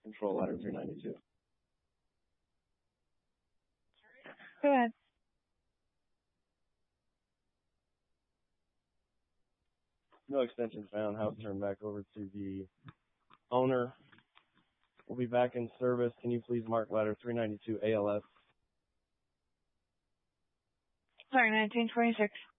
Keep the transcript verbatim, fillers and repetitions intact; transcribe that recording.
Control ladder three ninety-two. Go ahead. No extension found. House turned back over to the owner. We'll be back in service. Can you please mark ladder three ninety-two A L S? Sorry, nineteen twenty-six.